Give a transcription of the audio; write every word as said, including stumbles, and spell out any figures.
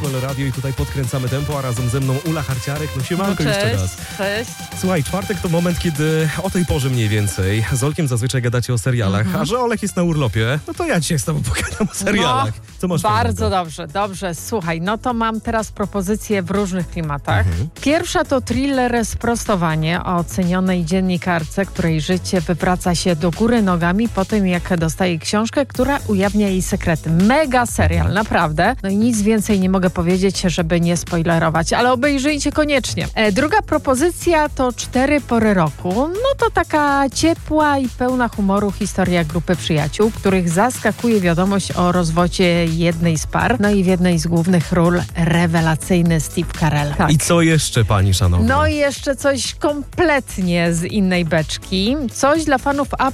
L Radio i tutaj podkręcamy tempo, a razem ze mną Ula Harciarek. No siemanko no, jeszcze raz. Cześć. Słuchaj, czwartek to moment, kiedy o tej porze mniej więcej z Olkiem zazwyczaj gadacie o serialach, Mhm. a że Olek jest na urlopie, no to ja dzisiaj z tobą pogadam o serialach. Co masz Bardzo fajnego? dobrze, dobrze. Słuchaj, no to mam teraz propozycje w różnych klimatach. Mhm. Pierwsza to thriller Sprostowanie o cenionej dziennikarce, której życie wywraca się do góry nogami po tym, jak dostaje książkę, która ujawnia jej sekrety. Mega serial, naprawdę. No i nic więcej nie mogę powiedzieć, żeby nie spoilerować, ale obejrzyjcie koniecznie. E, druga propozycja to Cztery pory roku. No to taka ciepła i pełna humoru historia grupy przyjaciół, których zaskakuje wiadomość o rozwodzie jednej z par. No i w jednej z głównych ról rewelacyjny Steve Carell. Tak. I co jeszcze, pani szanowna? No i jeszcze coś kompletnie z innej beczki. Coś dla fanów